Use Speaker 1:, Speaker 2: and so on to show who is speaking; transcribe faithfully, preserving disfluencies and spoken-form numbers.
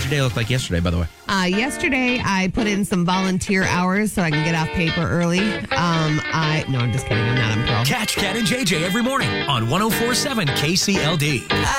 Speaker 1: your day look like yesterday, by the way?
Speaker 2: Uh, yesterday, I put in some volunteer hours so I can get off paper early. Um, I No, I'm just kidding. I'm not on pro.
Speaker 3: Catch Cat and J J every morning on one oh four point seven K C L D.